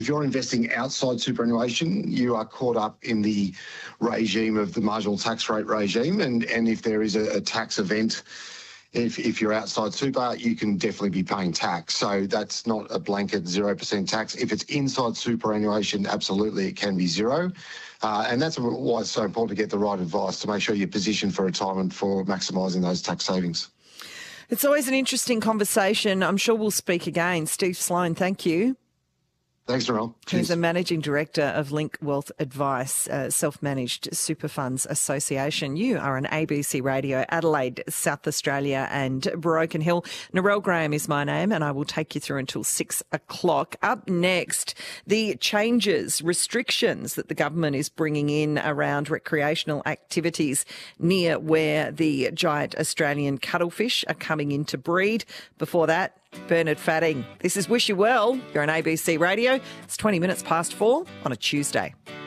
If you're investing outside superannuation, you are caught up in the regime of the marginal tax rate regime. And if there is a tax event, if you're outside super, you can definitely be paying tax. So that's not a blanket 0% tax. If it's inside superannuation, absolutely it can be zero. And that's why it's so important to get the right advice to make sure you're positioned for retirement for maximising those tax savings. It's always an interesting conversation. I'm sure we'll speak again. Steve Sloane, thank you. Thanks, Narelle. He's the Managing Director of Link Wealth Advice, Self-Managed Super Funds Association. You are on ABC Radio, Adelaide, South Australia and Broken Hill. Narelle Graham is my name and I will take you through until 6 o'clock. Up next, the changes, restrictions that the government is bringing in around recreational activities near where the giant Australian cuttlefish are coming in to breed. Before that, Bernard Fatting. This is Wish You Well. You're on ABC Radio. It's 20 minutes past 4 on a Tuesday.